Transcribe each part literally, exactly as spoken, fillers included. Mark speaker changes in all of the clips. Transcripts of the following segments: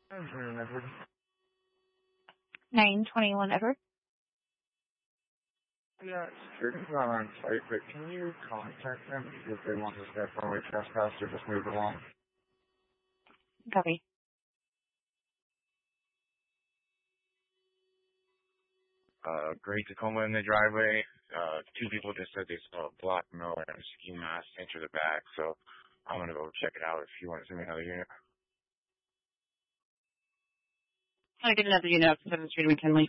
Speaker 1: Afternoon, Edward.
Speaker 2: nine twenty-one Edward.
Speaker 1: Yeah, security's not on site, but can you contact them if they want to step away trespass or just move along?
Speaker 2: Copy.
Speaker 3: Uh, Great Tacoma in the driveway. Uh, two people just said they saw a black Miller and a ski mask enter the back, so I'm gonna go check it out if you want to send me another unit.
Speaker 2: Can I get another unit up to seventh Street in McKinley?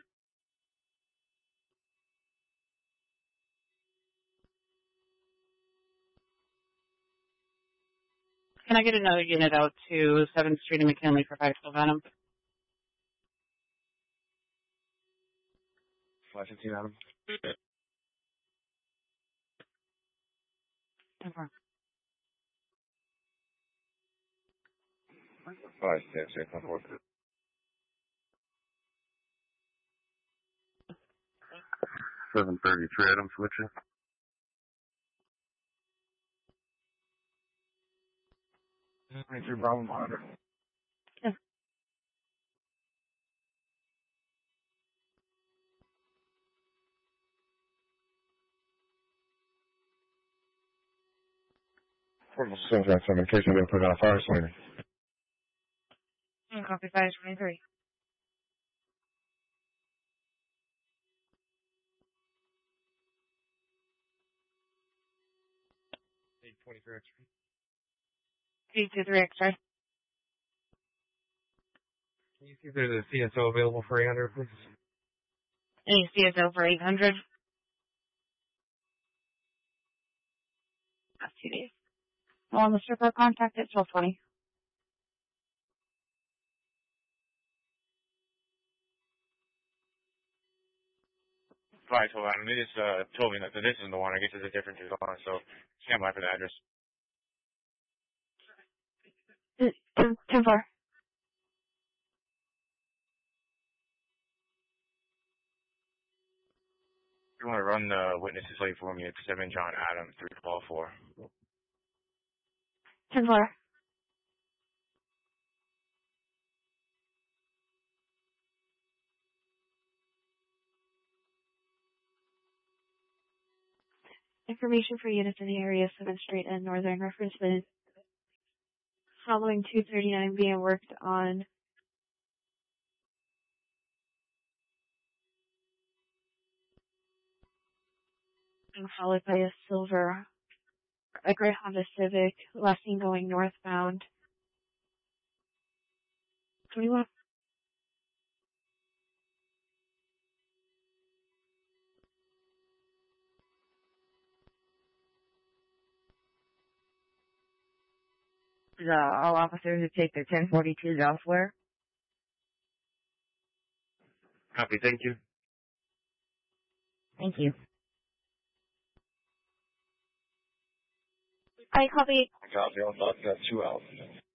Speaker 2: Can I get another unit out to seventh Street in McKinley for five twelve Adam?
Speaker 3: five fifteen Adam.
Speaker 2: Over.
Speaker 3: Five six six one four. Seven thirty three Adam switching.
Speaker 1: twenty-three Bravo Monitor.
Speaker 2: Yeah.
Speaker 3: Portable Sims on some in case I'm gonna put it on a fire slinger.
Speaker 2: And copy five twenty-three.
Speaker 1: eight twenty-three X-ray.
Speaker 2: eight two three X-ray.
Speaker 1: Can you see if there's a C S O available for eight hundred, please?
Speaker 2: Any C S O for eight hundred? That's two days. Well, on the stripper contact at twelve twenty.
Speaker 3: Five twelve Adam. They just uh told me that this isn't the one. I guess it's a different design, so stand by for the address.
Speaker 2: ten four.
Speaker 3: You want to run the witnesses late for me at seven John Adam three twelve four.
Speaker 2: ten four. Information for units in the area, seventh Street and Northern reference is following two thirty-nine being worked on and followed by a silver, a gray Honda Civic, last seen going northbound. twenty-one.
Speaker 4: Uh, all officers who take their ten forty-twos elsewhere.
Speaker 3: Copy, thank you.
Speaker 4: Thank you.
Speaker 2: I copy.
Speaker 3: Copy, I'll talk to two out.